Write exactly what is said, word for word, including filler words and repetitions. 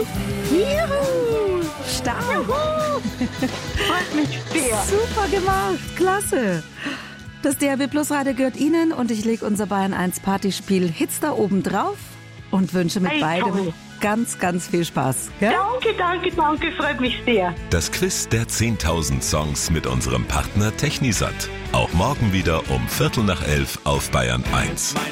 Juhu! Stark! Freut mich sehr. Super gemacht, klasse. Das D A B Plus Radio gehört Ihnen und ich lege unser Bayern eins Partyspiel Hits da oben drauf und wünsche mit Hey, beidem toll. ganz, ganz viel Spaß. Ja? Danke, danke, danke, freut mich sehr. Das Quiz der zehntausend Songs mit unserem Partner Technisat. Auch morgen wieder um Viertel nach elf auf Bayern eins.